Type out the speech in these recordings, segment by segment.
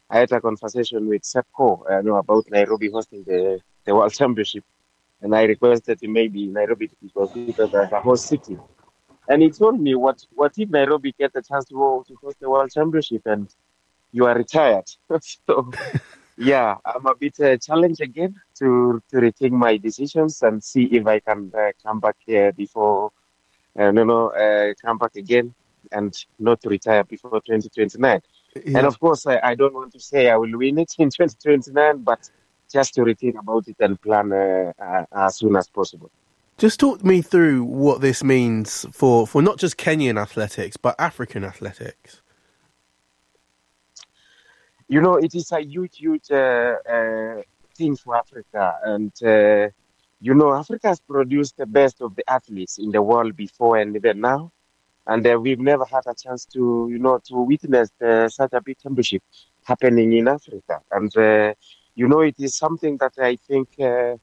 I had a conversation with Sepco about Nairobi hosting the World Championship, and I requested maybe Nairobi to be considered as a host city. And he told me, what if Nairobi get the chance to go to host the World Championship and you are retired? So, yeah, I'm a bit challenged again to rethink my decisions and see if I can come back here before, come back again and not retire before 2029. Yeah. And of course, I don't want to say I will win it in 2029, but just to rethink about it and plan as soon as possible. Just talk me through what this means for not just Kenyan athletics, but African athletics. You know, it is a huge thing for Africa. And, Africa has produced the best of the athletes in the world before and even now. And we've never had a chance to witness such a big championship happening in Africa. And, it is something that I think, it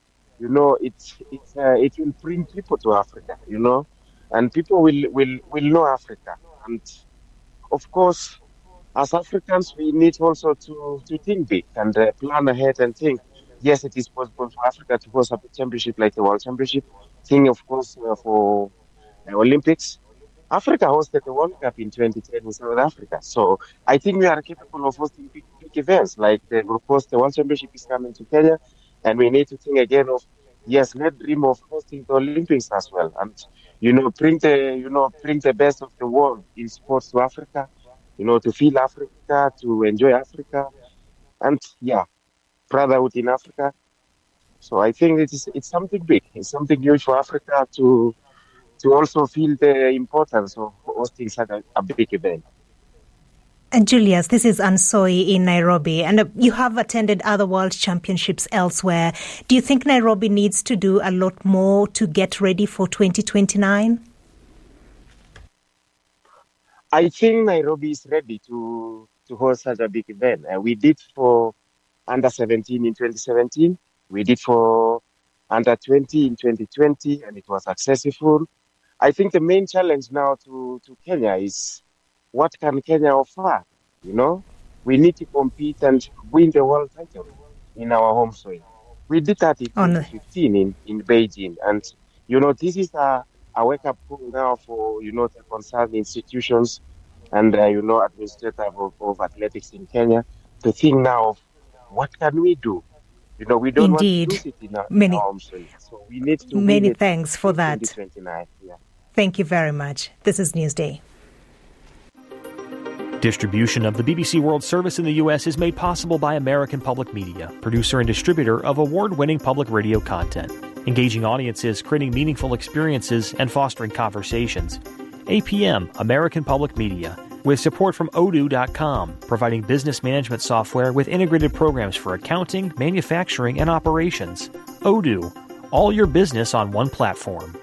will bring people to Africa, and people will know Africa. And, of course, as Africans, we need also to think big and plan ahead and think, yes, it is possible for Africa to host a big championship like the World Championship. Think, of course, for the Olympics. Africa hosted the World Cup in 2010 in South Africa. So I think we are capable of hosting big events like the World Championship is coming to Kenya. And we need to think again of, yes, let's dream of hosting the Olympics as well. And, bring the best of the world in sports to Africa, to feel Africa, to enjoy Africa. And, brotherhood in Africa. So I think it's something big. It's something huge for Africa to also feel the importance of hosting such a big event. And Julius, this is Ansoi in Nairobi, and you have attended other world championships elsewhere. Do you think Nairobi needs to do a lot more to get ready for 2029? I think Nairobi is ready to host such a big event. We did for under 17 in 2017. We did for under 20 in 2020, and it was successful. I think the main challenge now to Kenya is, what can Kenya offer? We need to compete and win the world title in our home soil. We did that in 2015 in Beijing. And, this is a wake-up call now for, the concerned institutions and, administrators of athletics in Kenya to think now of what can we do? We don't want to lose it in our home soil. So we need to many thanks for that. 2029. Yeah. Thank you very much. This is Newsday. Distribution of the BBC World Service in the U.S. is made possible by American Public Media, producer and distributor of award-winning public radio content, engaging audiences, creating meaningful experiences, and fostering conversations. APM, American Public Media, with support from Odoo.com, providing business management software with integrated programs for accounting, manufacturing, and operations. Odoo, all your business on one platform.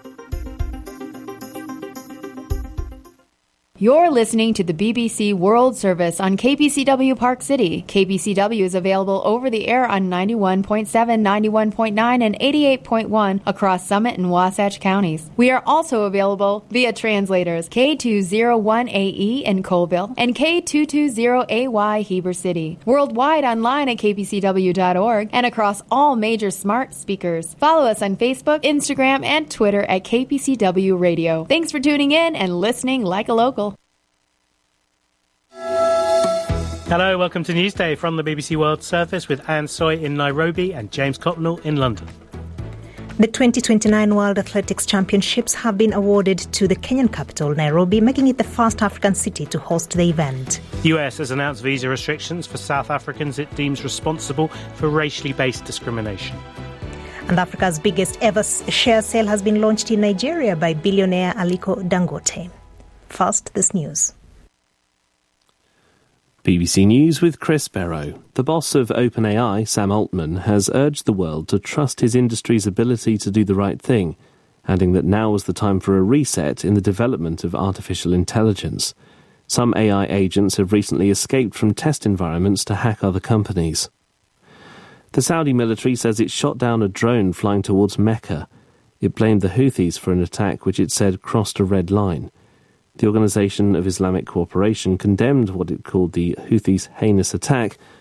You're listening to the BBC World Service on KPCW Park City. KPCW is available over the air on 91.7, 91.9, and 88.1 across Summit and Wasatch counties. We are also available via translators K201AE in Colville and K220AY Heber City. Worldwide online at kpcw.org and across all major smart speakers. Follow us on Facebook, Instagram, and Twitter at KPCW Radio. Thanks for tuning in and listening like a local. Hello, welcome to Newsday from the BBC World Service with Anne Soy in Nairobi and James Copnell in London. The 2029 World Athletics Championships have been awarded to the Kenyan capital, Nairobi, making it the first African city to host the event. The US has announced visa restrictions for South Africans it deems responsible for racially based discrimination. And Africa's biggest ever share sale has been launched in Nigeria by billionaire Aliko Dangote. First, this news. BBC News with Chris Barrow. The boss of OpenAI, Sam Altman, has urged the world to trust his industry's ability to do the right thing, adding that now was the time for a reset in the development of artificial intelligence. Some AI agents have recently escaped from test environments to hack other companies. The Saudi military says it shot down a drone flying towards Mecca. It blamed the Houthis for an attack which it said crossed a red line. The Organisation of Islamic Cooperation condemned what it called the Houthis' heinous attack,